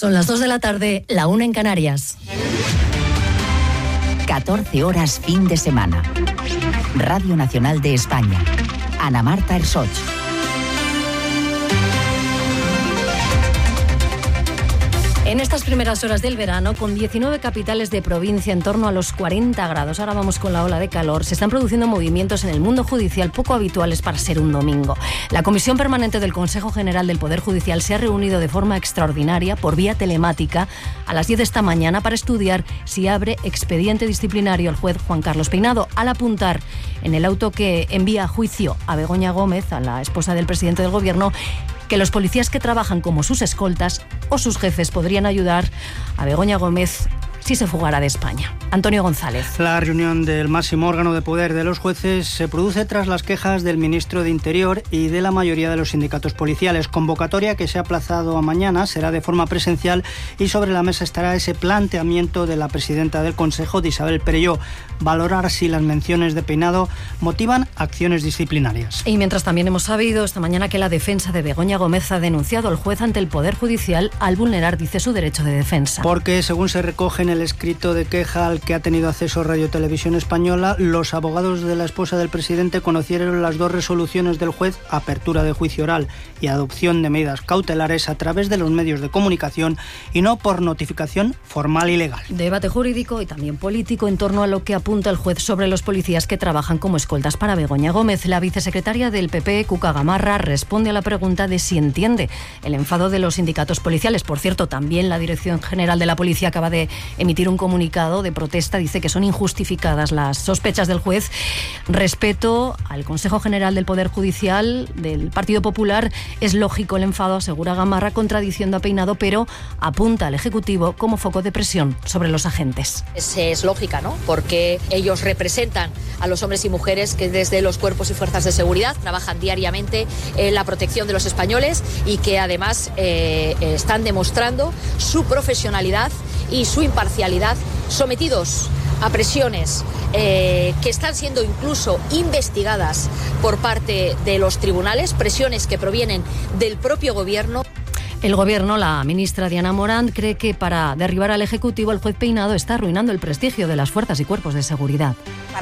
Son las 2 de la tarde, la 1 en Canarias. 14 horas fin de semana. Radio Nacional de España. Ana Marta Ersoch. En estas primeras horas del verano, con 19 capitales de provincia en torno a los 40 grados, ahora vamos con la ola de calor, se están produciendo movimientos en el mundo judicial poco habituales para ser un domingo. La Comisión Permanente del Consejo General del Poder Judicial se ha reunido de forma extraordinaria por vía telemática a las 10 de esta mañana para estudiar si abre expediente disciplinario el juez Juan Carlos Peinado, al apuntar en el auto que envía a juicio a Begoña Gómez, a la esposa del presidente del Gobierno, que los policías que trabajan como sus escoltas o sus jefes podrían ayudar a Begoña Gómez si se fugara de España. Antonio González. La reunión del máximo órgano de poder de los jueces se produce tras las quejas del ministro de Interior y de la mayoría de los sindicatos policiales. Convocatoria que se ha aplazado a mañana, será de forma presencial y sobre la mesa estará ese planteamiento de la presidenta del Consejo, de Isabel Perelló, valorar si las menciones de Peinado motivan acciones disciplinarias. Y mientras también hemos sabido esta mañana que la defensa de Begoña Gómez ha denunciado al juez ante el Poder Judicial al vulnerar, dice, su derecho de defensa. Porque, según se recoge en el escrito de queja al que ha tenido acceso Radio Televisión Española, los abogados de la esposa del presidente conocieron las dos resoluciones del juez, apertura de juicio oral y adopción de medidas cautelares, a través de los medios de comunicación y no por notificación formal y legal. Debate jurídico y también político en torno a lo que apunta el juez sobre los policías que trabajan como escoltas para Begoña Gómez. La vicesecretaria del PP, Cuca Gamarra, responde a la pregunta de si entiende el enfado de los sindicatos policiales. Por cierto, también la Dirección General de la Policía acaba de emitir un comunicado de protesta, dice que son injustificadas las sospechas del juez. Respeto al Consejo General del Poder Judicial del Partido Popular. Es lógico el enfado, asegura Gamarra, contradiciendo a Peinado, pero apunta al Ejecutivo como foco de presión sobre los agentes. Es lógica, ¿no? Porque ellos representan a los hombres y mujeres que desde los cuerpos y fuerzas de seguridad trabajan diariamente en la protección de los españoles y que además están demostrando su profesionalidad y su imparcialidad, sometidos a presiones que están siendo incluso investigadas por parte de los tribunales, presiones que provienen del propio Gobierno. El Gobierno, la ministra Diana Morant, cree que para derribar al Ejecutivo el juez Peinado está arruinando el prestigio de las fuerzas y cuerpos de seguridad.